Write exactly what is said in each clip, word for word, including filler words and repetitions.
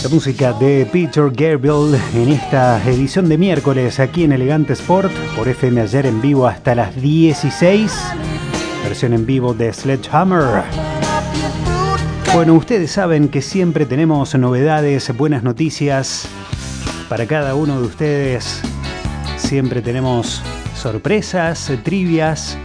La música de Peter Gabriel en esta edición de miércoles aquí en Elegante Sport por F M Ayer en vivo hasta las dieciséis. Versión en vivo de Sledgehammer. Bueno, ustedes saben que siempre tenemos novedades, buenas noticias para cada uno de ustedes. Siempre tenemos sorpresas, trivias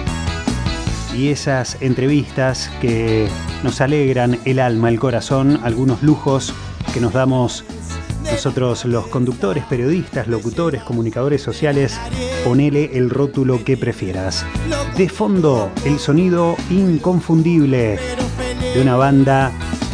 y esas entrevistas que nos alegran el alma, el corazón, algunos lujos que nos damos nosotros los conductores, periodistas, locutores, comunicadores sociales. Ponele el rótulo que prefieras. De fondo, el sonido inconfundible de una banda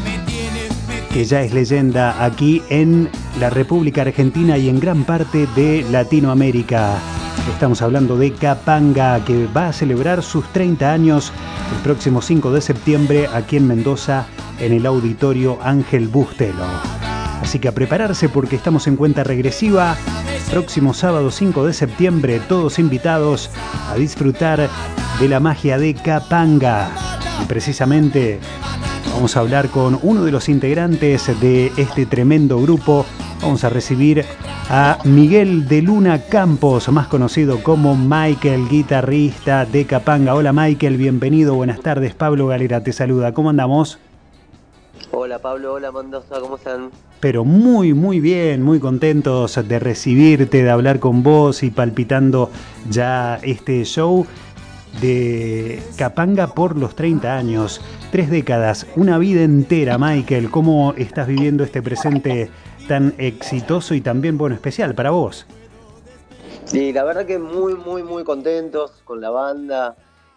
que ya es leyenda aquí en la República Argentina y en gran parte de Latinoamérica. Estamos hablando de Capanga, que va a celebrar sus treinta años el próximo cinco de septiembre aquí en Mendoza, en el Auditorio Ángel Bustelo. Así que a prepararse porque estamos en cuenta regresiva. Próximo sábado cinco de septiembre, todos invitados a disfrutar de la magia de Capanga. Y precisamente vamos a hablar con uno de los integrantes de este tremendo grupo. Vamos a recibir a Miguel de Luna Campos, más conocido como Michael, guitarrista de Capanga. Hola Michael, bienvenido, buenas tardes. Pablo Galera te saluda, ¿cómo andamos? Hola Pablo, hola Mendoza, ¿cómo están? Pero muy, muy bien, muy contentos de recibirte, de hablar con vos y palpitando ya este show de Capanga por los treinta años. Tres décadas, una vida entera, Michael. ¿Cómo estás viviendo este presente tan exitoso y también, bueno, especial para vos? Sí, la verdad que muy, muy, muy contentos con la banda.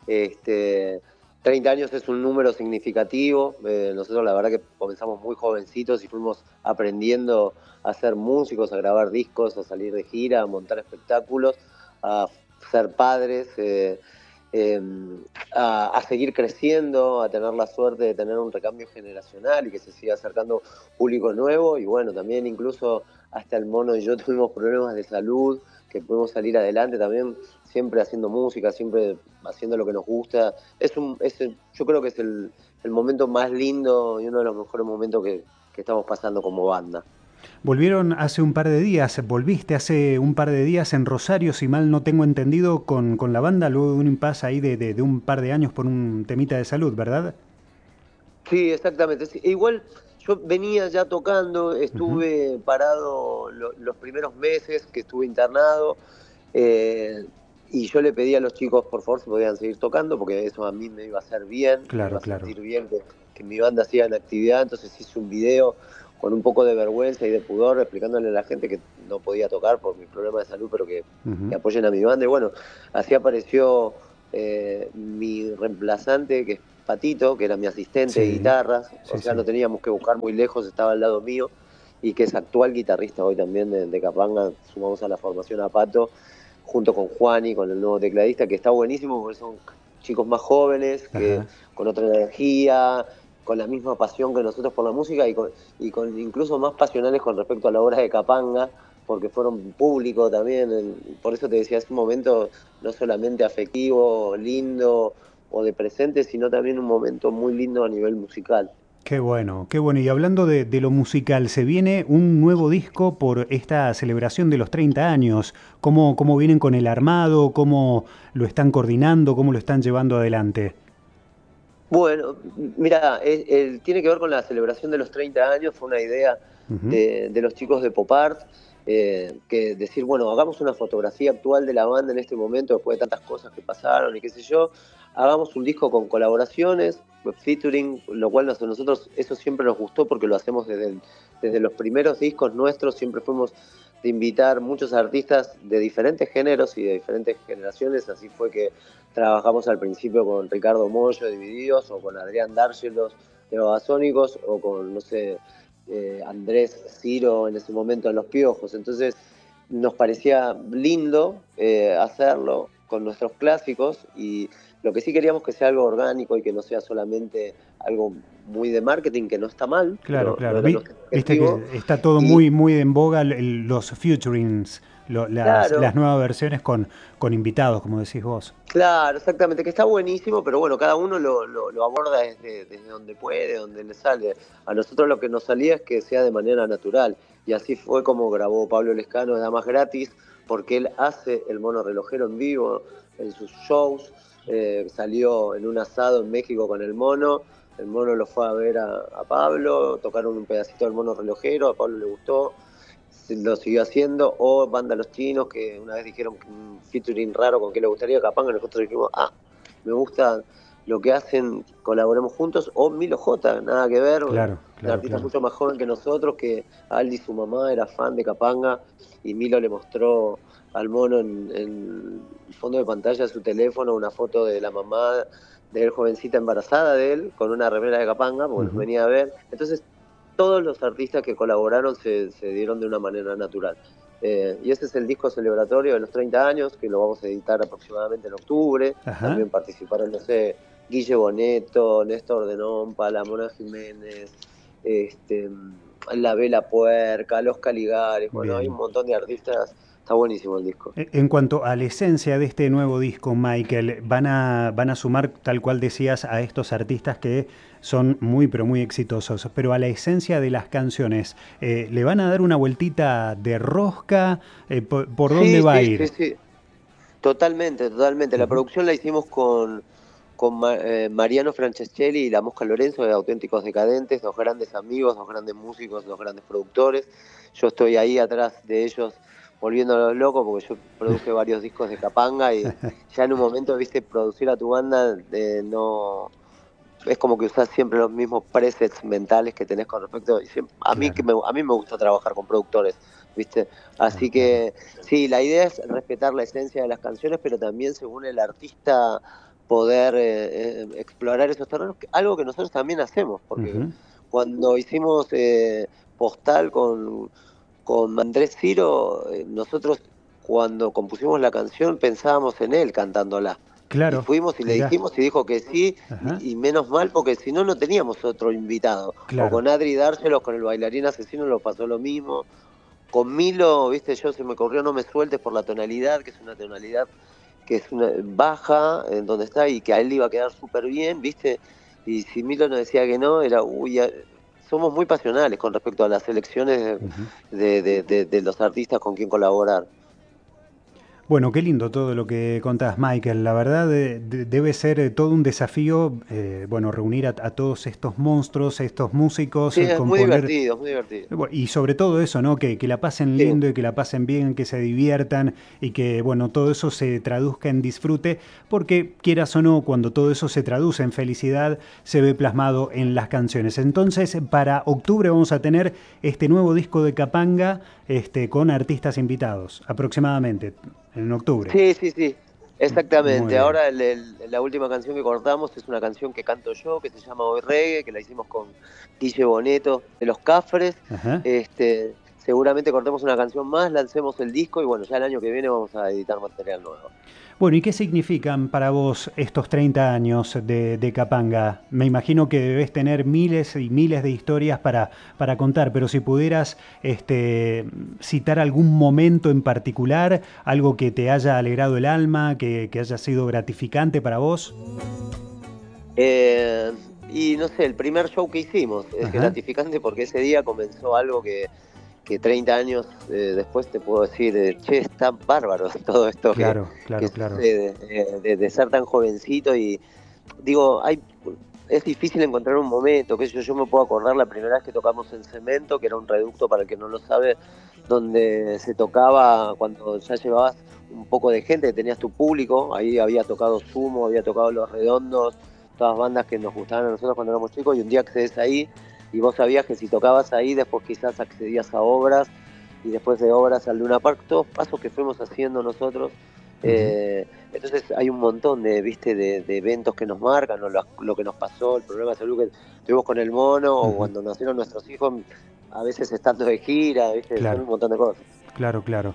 Este, treinta años es un número significativo. Eh, nosotros la verdad que comenzamos muy jovencitos y fuimos aprendiendo a ser músicos, a grabar discos, a salir de gira, a montar espectáculos, a ser padres, eh, eh, a, a seguir creciendo, a tener la suerte de tener un recambio generacional y que se siga acercando público nuevo. Y bueno, también incluso hasta el Mono y yo tuvimos problemas de salud, que pudimos salir adelante también, siempre haciendo música, siempre haciendo lo que nos gusta. Es un, es el, yo creo que es el, el momento más lindo y uno de los mejores momentos que, que estamos pasando como banda. Volvieron hace un par de días, volviste hace un par de días en Rosario, si mal no tengo entendido, con, con la banda, luego de un impasse ahí de, de, de un par de años por un temita de salud, ¿verdad? Sí, exactamente. Sí, igual yo venía ya tocando, estuve uh-huh. parado lo, los primeros meses que estuve internado, eh, y yo le pedí a los chicos por favor si podían seguir tocando, porque eso a mí me iba a hacer bien, claro, me iba a claro. sentir bien que, que mi banda siga en actividad. Entonces hice un video con un poco de vergüenza y de pudor explicándole a la gente que no podía tocar por mi problema de salud, pero que, uh-huh. que apoyen a mi banda. Y bueno, así apareció eh, mi reemplazante, que es Patito, que era mi asistente sí, de guitarras, o sí, sea, sí. no teníamos que buscar muy lejos, estaba al lado mío, y que es actual guitarrista hoy también de, de Capanga. Sumamos a la formación a Pato, junto con Juani, con el nuevo tecladista, que está buenísimo porque son chicos más jóvenes, que Ajá. con otra energía, con la misma pasión que nosotros por la música, y con, y con incluso más pasionales con respecto a la obra de Capanga, porque fueron público también. Por eso te decía, es un momento no solamente afectivo, lindo o de presente, sino también un momento muy lindo a nivel musical. Qué bueno, qué bueno. Y hablando de, de lo musical, se viene un nuevo disco por esta celebración de los treinta años. ¿Cómo, cómo vienen con el armado? ¿Cómo lo están coordinando? ¿Cómo lo están llevando adelante? Bueno, mira, es, es, tiene que ver con la celebración de los treinta años. Fue una idea uh-huh. de, de los chicos de Pop Art, eh, que decir, bueno, hagamos una fotografía actual de la banda en este momento, después de tantas cosas que pasaron y qué sé yo. Hagamos un disco con colaboraciones, featuring, lo cual a nosotros eso siempre nos gustó porque lo hacemos desde, el, desde los primeros discos nuestros. Siempre fuimos de invitar muchos artistas de diferentes géneros y de diferentes generaciones. Así fue que trabajamos al principio con Ricardo Mollo de Divididos, o con Adrián Dárgelos de Babasónicos, o con, no sé, eh, Andrés Ciro en ese momento en Los Piojos. Entonces nos parecía lindo eh, hacerlo con nuestros clásicos, y lo que sí queríamos que sea algo orgánico y que no sea solamente algo muy de marketing, que no está mal. Claro, claro. No Vi, viste que está todo y, muy, muy en boga el, los featurings, lo, las, Claro, las nuevas versiones con, con invitados, como decís vos. claro, exactamente, que está buenísimo, pero bueno, cada uno lo, lo, lo aborda desde, desde donde puede, donde le sale. A nosotros lo que nos salía es que sea de manera natural, y así fue como grabó Pablo Lescano de Damas Gratis, porque él hace el mono relojero en vivo en sus shows, eh, salió en un asado en México con el mono, el mono lo fue a ver a, a Pablo, tocaron un pedacito del mono relojero, a Pablo le gustó, lo siguió haciendo, o Banda Los Chinos, que una vez dijeron un featuring raro con que le gustaría Capanga, nosotros dijimos, ah, me gusta lo que hacen, colaboremos juntos, o Milo J, nada que ver, Claro, un claro, artista claro. mucho más joven que nosotros, que Aldi, su mamá, era fan de Capanga, y Milo le mostró al mono en, en el fondo de pantalla de su teléfono una foto de la mamá de él, jovencita embarazada de él, con una remera de Capanga, porque nos Ujú. venía a ver. Entonces, todos los artistas que colaboraron se, se dieron de una manera natural. Eh, y ese es el disco celebratorio de los treinta años, que lo vamos a editar aproximadamente en octubre. Ajá. También participaron, no sé, Guille Boneto, Néstor de Nompa, La Mona Jiménez, este, La Vela Puerca, Los Caligares. Bueno, hay un Bien. montón de artistas. Está buenísimo el disco. E- En cuanto a la esencia de este nuevo disco, Michael, van a, van a sumar, tal cual decías, a estos artistas que son muy, pero muy exitosos, pero a la esencia de las canciones, eh, ¿le van a dar una vueltita de rosca? Eh, ¿por, por dónde Sí, va a sí, sí, ir? sí. Totalmente, totalmente. La Ujú. producción la hicimos con, con Ma- eh, Mariano Franceschelli y La Mosca Lorenzo de Auténticos Decadentes, dos grandes amigos, dos grandes músicos, dos grandes productores. Yo estoy ahí atrás de ellos volviéndolos locos porque yo produje varios discos de Capanga y ya en un momento, viste, producir a tu banda de no es como que usás siempre los mismos presets mentales que tenés con respecto. Y siempre- a mí que Claro, me, a mí me gusta trabajar con productores, ¿viste? claro, Así claro. que sí, la idea es respetar la esencia de las canciones, pero también según el artista poder eh, eh, explorar esos terrenos, que- algo que nosotros también hacemos, porque Ujú. cuando hicimos eh, Postal con, con Andrés Ciro, eh, nosotros cuando compusimos la canción pensábamos en él cantándola. Y Claro, fuimos y le mirá. dijimos y dijo que sí, Ajá. y, y menos mal porque si no, no teníamos otro invitado. O Claro. con Adri Dárselos, con el bailarín asesino, lo pasó lo mismo. Con Milo, viste, yo se me corrió No Me Sueltes por la tonalidad, que es una tonalidad que es una baja en donde está y que a él le iba a quedar súper bien, viste. Y si Milo nos decía que no, era, uy, ya- somos muy pasionales con respecto a las elecciones Ujú. de, de, de, de los artistas con quien colaborar. Bueno, qué lindo todo lo que contás, Michael. La verdad eh, de- debe ser eh, todo un desafío, eh, bueno, reunir a, a todos estos monstruos, estos músicos, Sí, eh, es muy componer divertido, es muy divertido. bu- y sobre todo eso, ¿no? Que, que la pasen Sí, lindo y que la pasen bien, que se diviertan y que, bueno, todo eso se traduzca en disfrute, porque quieras o no, cuando todo eso se traduce en felicidad, se ve plasmado en las canciones. Entonces, para octubre vamos a tener este nuevo disco de Capanga, este, con artistas invitados, aproximadamente, en octubre. sí, sí, sí, Muy exactamente. bien. Ahora el- el- la última canción que cortamos es una canción que canto yo, que se llama Hoy Reggae, que la hicimos con Guille Boneto de Los Cafres. Ajá. Este, seguramente cortemos una canción más, lancemos el disco y bueno, ya el año que viene vamos a editar material nuevo. Bueno, ¿y qué significan para vos estos treinta años de, de Capanga? Me imagino que debes tener miles y miles de historias para, para contar, pero si pudieras este, citar algún momento en particular, algo que te haya alegrado el alma, que, que haya sido gratificante para vos. Eh, y no sé, el primer show que hicimos es Ajá. gratificante porque ese día comenzó algo que, que treinta años eh, después te puedo decir, eh, che, está bárbaro todo esto que, Claro, que claro, claro. sucede, eh, de, de ser tan jovencito y digo, hay, es difícil encontrar un momento, que yo, yo me puedo acordar la primera vez que tocamos en Cemento, que era un reducto para el que no lo sabe, donde se tocaba cuando ya llevabas un poco de gente, tenías tu público, ahí había tocado Sumo, había tocado Los Redondos, todas bandas que nos gustaban a nosotros cuando éramos chicos, y un día accedes ahí y vos sabías que si tocabas ahí, después quizás accedías a obras, y después de obras al Luna Park, todos pasos que fuimos haciendo nosotros. Ujú, Eh, entonces hay un montón de, viste, de, de eventos que nos marcan, o lo, lo que nos pasó, el problema de salud que tuvimos con el mono, o ujú. cuando nacieron nuestros hijos, a veces estando de gira, viste, son Claro, un montón de cosas. claro, claro.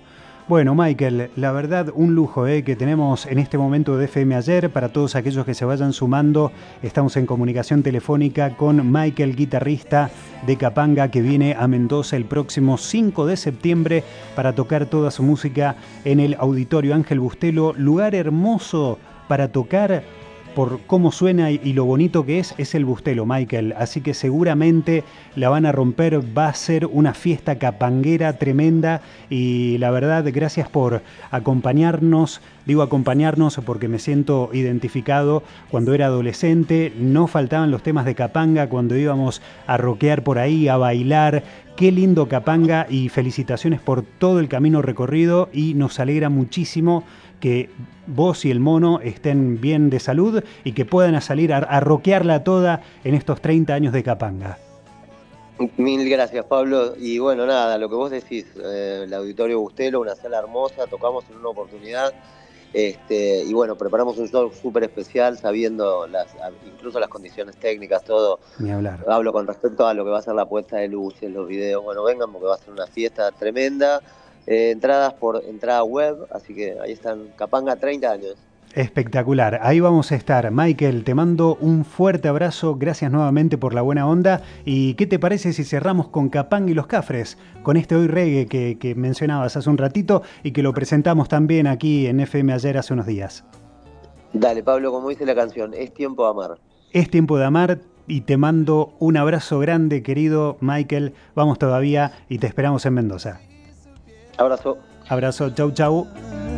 Bueno, Michael, la verdad un lujo eh, que tenemos en este momento de F M Ayer. Para todos aquellos que se vayan sumando, estamos en comunicación telefónica con Michael, guitarrista de Capanga, que viene a Mendoza el próximo cinco de septiembre para tocar toda su música en el Auditorio Ángel Bustelo. Lugar hermoso para tocar por cómo suena y lo bonito que es, es el Bustelo, Michael. Así que seguramente la van a romper, va a ser una fiesta capanguera tremenda y la verdad, gracias por acompañarnos. Digo acompañarnos porque me siento identificado. Cuando era adolescente no faltaban los temas de Capanga cuando íbamos a rockear por ahí, a bailar. Qué lindo Capanga y felicitaciones por todo el camino recorrido y nos alegra muchísimo que vos y el mono estén bien de salud y que puedan salir a, a rockearla toda en estos treinta años de Capanga. Mil gracias, Pablo. Y bueno, nada, lo que vos decís, eh, el Auditorio Bustelo, una sala hermosa, tocamos en una oportunidad. Este, y bueno, preparamos un show súper especial, sabiendo las, incluso las condiciones técnicas, todo. Ni hablar. Hablo con respecto a lo que va a ser la puesta de luces, los videos. Bueno, vengan porque va a ser una fiesta tremenda. Eh, entradas por entrada web, así que ahí están, Capanga treinta años. Espectacular, ahí vamos a estar. Michael, te mando un fuerte abrazo, gracias nuevamente por la buena onda. ¿Y qué te parece si cerramos con Capanga y los Cafres? Con este Hoy Reggae que, que mencionabas hace un ratito y que lo presentamos también aquí en F M Ayer hace unos días. Dale, Pablo, como dice la canción, es tiempo de amar. Es tiempo de amar y te mando un abrazo grande, querido Michael. Vamos todavía y te esperamos en Mendoza. Abrazo. Abrazo, chau, chau.